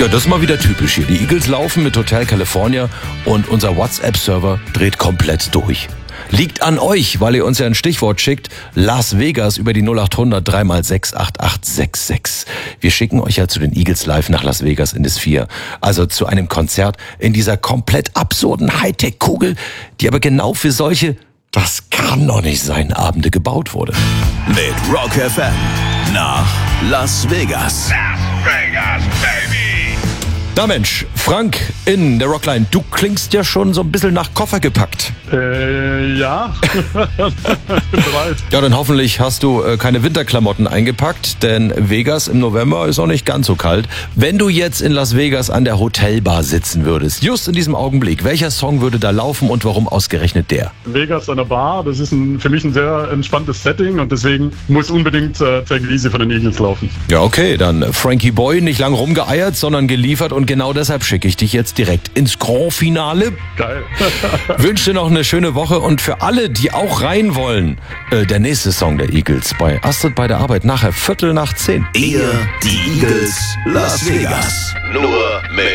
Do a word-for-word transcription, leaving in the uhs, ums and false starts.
Ja, das ist mal wieder typisch hier. Die Eagles laufen mit Hotel California und unser WhatsApp-Server dreht komplett durch. Liegt an euch, weil ihr uns ja ein Stichwort schickt. Las Vegas über die null acht hundert drei mal sechs acht acht sechs sechs. Wir schicken euch ja zu den Eagles live nach Las Vegas in das Sphere. Also zu einem Konzert in dieser komplett absurden Hightech-Kugel, die aber genau für solche, das kann doch nicht sein, Abende gebaut wurde. Mit Rock F M nach Las Vegas. Las Vegas, baby! Na Mensch, Frank in der Rockline, du klingst ja schon so ein bisschen nach Koffer gepackt. Äh, ja. Bin bereit. Ja, dann hoffentlich hast du äh, keine Winterklamotten eingepackt, denn Vegas im November ist auch nicht ganz so kalt. Wenn du jetzt in Las Vegas an der Hotelbar sitzen würdest, just in diesem Augenblick, welcher Song würde da laufen und warum ausgerechnet der? Vegas an der Bar, das ist ein, für mich ein sehr entspanntes Setting und deswegen muss unbedingt äh, Tranquilise von den Eagles laufen. Ja, okay, dann Frankie Boy, nicht lang rumgeeiert, sondern geliefert und genau deshalb schicke ich dich jetzt direkt ins Grand Finale. Geil. Wünsche dir noch eine schöne Woche und für alle, die auch rein wollen, äh, der nächste Song der Eagles bei Astrid bei der Arbeit nachher Viertel nach zehn. Ihr, die Eagles, Las Vegas. Nur mit